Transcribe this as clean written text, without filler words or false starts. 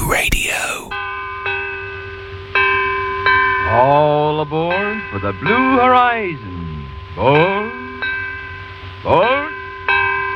Radio. All aboard for the Blue Horizon. Go